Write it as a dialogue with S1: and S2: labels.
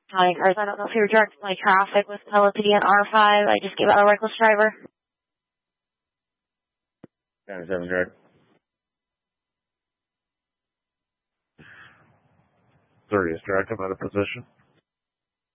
S1: County cars. I don't know if you're directed by traffic with Pelopedy and R5. I just gave out a reckless driver.
S2: 97 direct.
S3: 30 is direct. I'm out of position.